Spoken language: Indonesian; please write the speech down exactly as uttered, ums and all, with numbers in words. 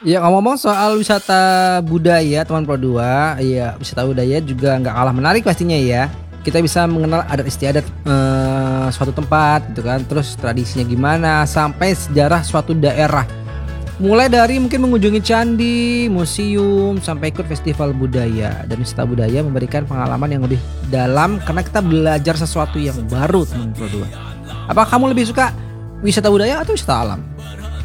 Ya ngomong-ngomong soal wisata budaya teman Pro dua, ya wisata budaya juga nggak kalah menarik pastinya ya. Kita bisa mengenal adat istiadat, eee, suatu tempat gitu kan, terus tradisinya gimana, sampai sejarah suatu daerah. Mulai dari mungkin mengunjungi candi, museum, sampai ikut festival budaya. Dan wisata budaya memberikan pengalaman yang lebih dalam karena kita belajar sesuatu yang baru teman Pro dua. Apa kamu lebih suka wisata budaya atau wisata alam?